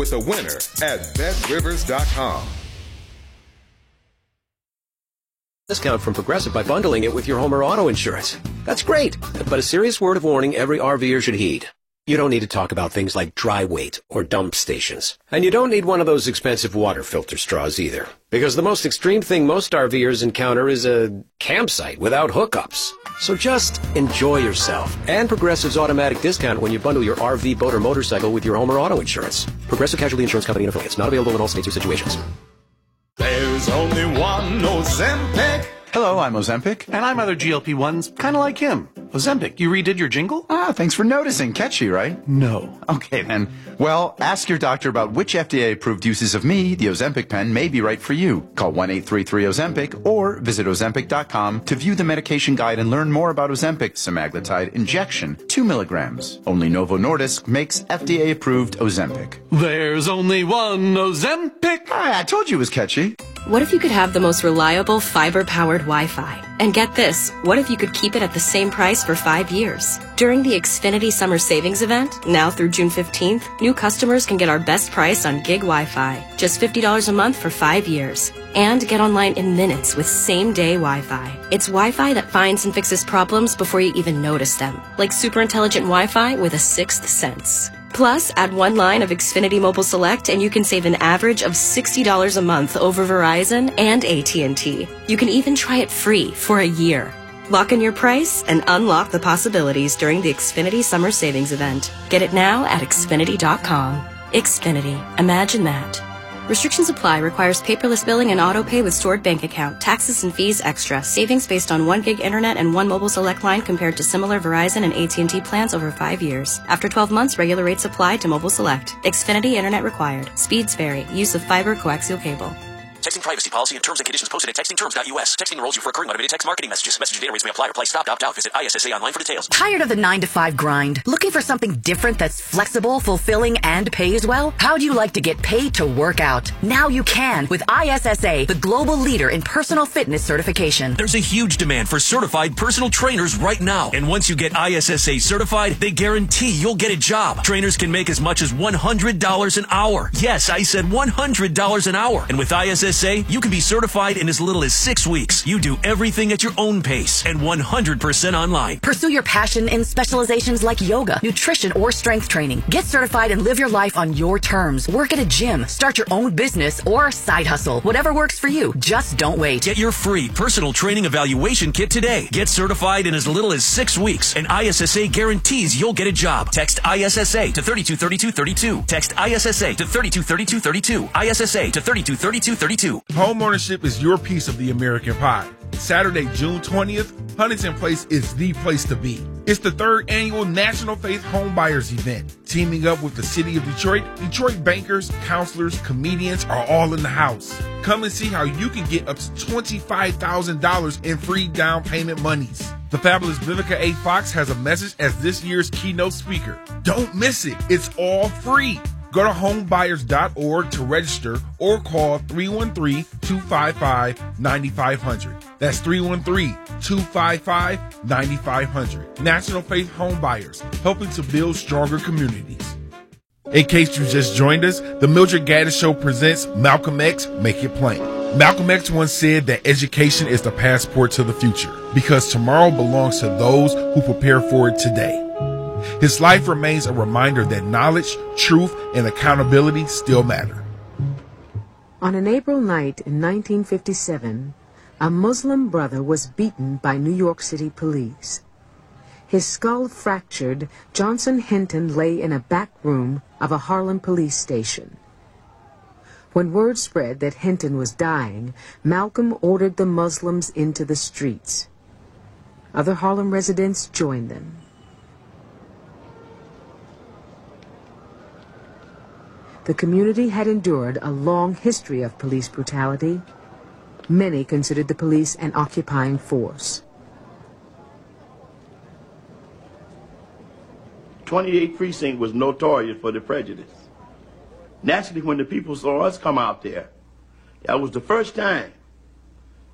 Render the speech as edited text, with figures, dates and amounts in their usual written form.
with a winner at BetRivers.com. Discount from Progressive by bundling it with your home or auto insurance. That's great, but a serious word of warning every RVer should heed. You don't need to talk about things like dry weight or dump stations. And you don't need one of those expensive water filter straws either. Because the most extreme thing most RVers encounter is a campsite without hookups. So just enjoy yourself. And Progressive's automatic discount when you bundle your RV, boat, or motorcycle with your home or auto insurance. Progressive Casualty Insurance Company and affiliates. Not available in all states or situations. There's only one Ozempic. Hello, I'm Ozempic. And I'm other GLP-1s, kind of like him. Ozempic, you redid your jingle? Ah, thanks for noticing. Catchy, right? No. Okay, then. Well, ask your doctor about which FDA-approved uses of me, the Ozempic pen, may be right for you. Call 1-833-OZEMPIC or visit Ozempic.com to view the medication guide and learn more about Ozempic semaglutide injection, 2 milligrams. Only Novo Nordisk makes FDA-approved Ozempic. There's only one Ozempic. I told you it was catchy. What if you could have the most reliable fiber-powered Wi-Fi? And get this, what if you could keep it at the same price for 5 years? During the Xfinity Summer Savings Event, now through June 15th, new customers can get our best price on gig Wi-Fi, just $50 a month for 5 years. And get online in minutes with same-day Wi-Fi. It's Wi-Fi that finds and fixes problems before you even notice them, like super intelligent Wi-Fi with a sixth sense. Plus, add one line of Xfinity Mobile Select and you can save an average of $60 a month over Verizon and AT&T. You can even try it free for a year. Lock in your price and unlock the possibilities during the Xfinity Summer Savings Event. Get it now at Xfinity.com. Xfinity. Imagine that. Restrictions apply. Requires paperless billing and auto pay with stored bank account. Taxes and fees extra. Savings based on 1 gig internet and 1 mobile select line compared to similar Verizon and AT&T plans over 5 years. After 12 months, regular rates apply to mobile select. Xfinity internet required. Speeds vary. Use of fiber coaxial cable. Texting privacy policy and terms and conditions posted at textingterms.us. Texting enrolls you for recurring automated text marketing messages. Message data rates may apply. Reply stop, opt out. Visit ISSA online for details. Tired of the 9-to-5 grind? Looking for something different that's flexible, fulfilling, and pays well? How'd you like to get paid to work out? Now you can with ISSA, the global leader in personal fitness certification. There's a huge demand for certified personal trainers right now. And once you get ISSA certified, they guarantee you'll get a job. Trainers can make as much as $100 an hour. Yes, I said $100 an hour. And with ISSA, you can be certified in as little as 6 weeks. You do everything at your own pace and 100% online. Pursue your passion in specializations like yoga, nutrition, or strength training. Get certified and live your life on your terms. Work at a gym, start your own business, or side hustle. Whatever works for you. Just don't wait. Get your free personal training evaluation kit today. Get certified in as little as 6 weeks, and ISSA guarantees you'll get a job. Text ISSA to 323232. Text ISSA to 323232. ISSA to 323232. Homeownership is your piece of the American pie. Saturday, June 20th, Huntington Place is the place to be. It's the 3rd annual National Faith Homebuyers event. Teaming up with the City of Detroit, Detroit bankers, counselors, comedians are all in the house. Come and see how you can get up to $25,000 in free down payment monies. The fabulous Vivica A. Fox has a message as this year's keynote speaker. Don't miss it. It's all free. Go to homebuyers.org to register or call 313-255-9500. That's 313-255-9500. National Faith Homebuyers, helping to build stronger communities. In case you just joined us, the Mildred Gaddis Show presents Malcolm X, Make It Plain. Malcolm X once said that education is the passport to the future because tomorrow belongs to those who prepare for it today. His life remains a reminder that knowledge, truth, and accountability still matter. On an April night in 1957, a Muslim brother was beaten by New York City police. His skull fractured, Johnson Hinton lay in a back room of a Harlem police station. When word spread that Hinton was dying, Malcolm ordered the Muslims into the streets. Other Harlem residents joined them. The community had endured a long history of police brutality. Many considered the police an occupying force. 28th Precinct was notorious for the prejudice. Naturally, when the people saw us come out there, that was the first time